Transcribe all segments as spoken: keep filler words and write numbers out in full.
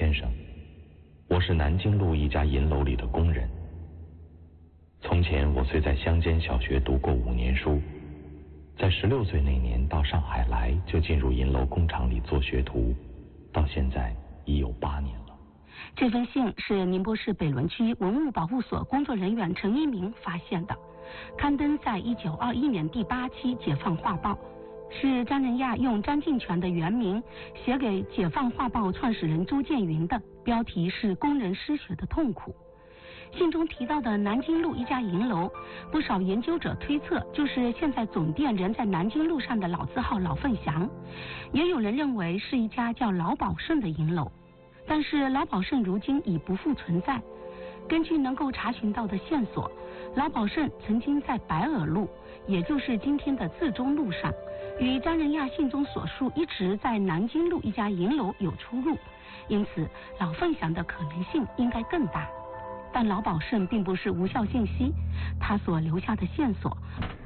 先生，我是南京路一家银楼里的工人。从前我虽在乡间小学读过五年书，在十六岁那年到上海来，就进入银楼工厂里做学徒，到现在已有八年了。 这封信是宁波市北仑区文物保护所工作人员陈一鸣发现的，刊登在一九二一年第八期《解放画报》，是张仁亚用张敬全的原名写给《解放画报》创始人周建云的，标题是《工人失血的痛苦》。信中提到的南京路一家银楼，不少研究者推测就是现在总店仍在南京路上的老字号老凤祥，也有人认为是一家叫老宝盛的银楼，但是老宝盛如今已不复存在。根据能够查询到的线索，老宝盛曾经在白尔路，也就是今天的自忠路上，与张仁亚信中所述一直在南京路一家银楼有出入，因此老凤祥的可能性应该更大。但老宝盛并不是无效信息，他所留下的线索。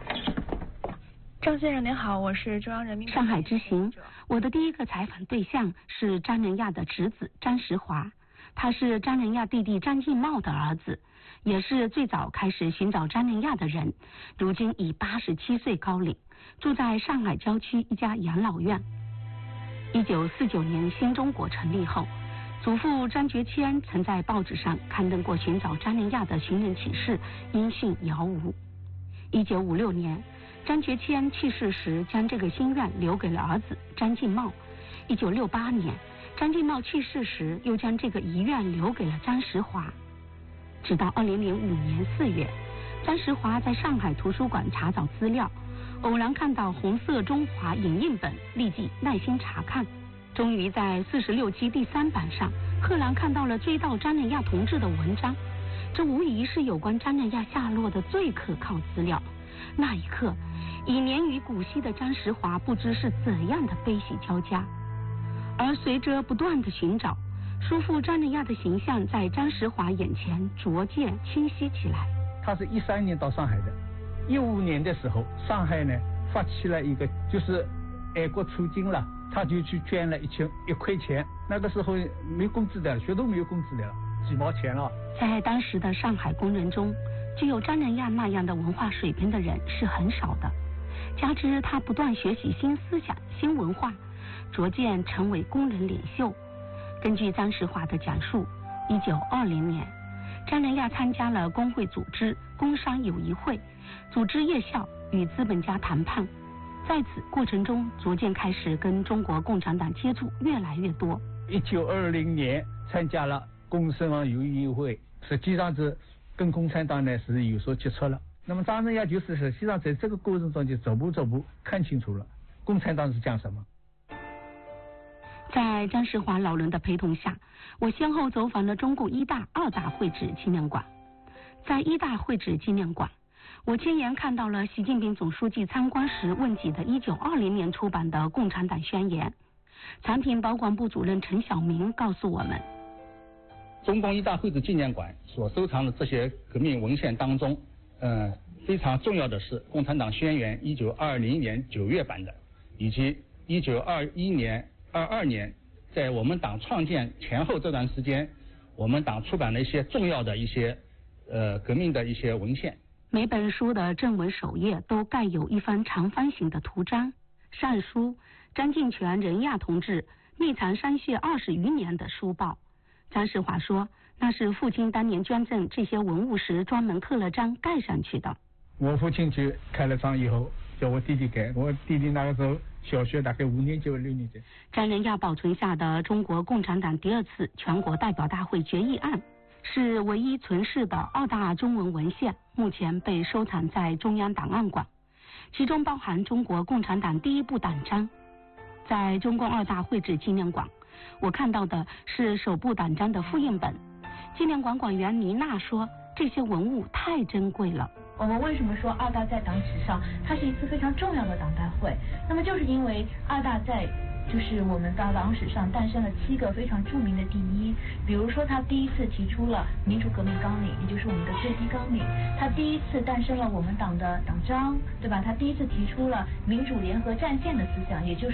张先生您好，我是中央人民上海之行，我的第一个采访对象是张仁亚的侄子张石华，他是张仁亚弟弟张敬茂的儿子，也是最早开始寻找张仁亚的人，如今已八十七岁高龄，住在上海郊区一家养老院。一九四九年新中国成立后，祖父张觉谦曾在报纸上刊登过寻找张仁亚的寻人启事，音讯遥无。一九五六年，张觉谦去世时，将这个心愿留给了儿子张敬茂。一九六八年，张敬茂去世时，又将这个遗愿留给了张石华。直到二零零五年四月，张石华在上海图书馆查找资料，偶然看到红色中华影印本，立即耐心查看。终于在四十六期第三版上，赫然看到了追悼张仁亚同志的文章，这无疑是有关张仁亚下落的最可靠资料。那一刻，已年逾古稀的张石华不知是怎样的悲喜交加。而随着不断的寻找，叔父张仁亚的形象在张石华眼前逐渐清晰起来。 他是一三年到上海的，一五年的时候，上海呢发起了一个就是爱国促进了。他就去捐了一千一块钱，那个时候没工资的，学都没有工资的，几毛钱了。 在当时的上海工人中，具有张仁亚那样的文化水平的人是很少的，加之他不断学习新思想、新文化，逐渐成为工人领袖。根据张石华的讲述，一九二零年，张仁亚参加了工会组织工商友谊会，组织夜校与资本家谈判。在此过程中，逐渐开始跟中国共产党接触越来越多。 一九二零年参加了工商友谊会，实际上是跟共产党呢是有所接触了。那么张仁亚就是实际上在这个过程中就走步走步看清楚了共产党是讲什么。 在张石华老人的陪同下，我先后走访了中共一大、二大会址纪念馆。在一大会址纪念馆，我亲眼看到了习近平总书记参观时问及的一九二零年出版的《共产党宣言》。产品保管部主任陈晓明告诉我们， 中共一大会址纪念馆所收藏的这些革命文献当中，呃，非常重要的是《共产党宣言》一九二零年九月版的，以及一九二一年、二二年在我们党创建前后这段时间，我们党出版了一些重要的一些呃革命的一些文献。 每本书的正文首页都盖有一方长方形的图章，上书张敬全仁亚同志匿藏山穴二十余年的书报。张石华说，那是父亲当年捐赠这些文物时专门刻了章盖上去的。 我父亲去开了章以后，叫我弟弟盖，我弟弟那个时候小学大概五年级或六年级。 张仁亚保存下的中国共产党第二次全国代表大会决议案，是唯一存世的二大中文文献，目前被收藏在中央档案馆，其中包含中国共产党第一部党章。在中共二大会址纪念馆，我看到的是首部党章的复印本。纪念馆馆员倪娜说，这些文物太珍贵了。 我们为什么说二大在党史上它是一次非常重要的党代会？那么就是因为二大在就是我们的党史上诞生了七个非常著名的第一，比如说他第一次提出了民主革命纲领，也就是我们的最低纲领，他第一次诞生了我们党的党章，对吧？他第一次提出了民主联合战线的思想，也就是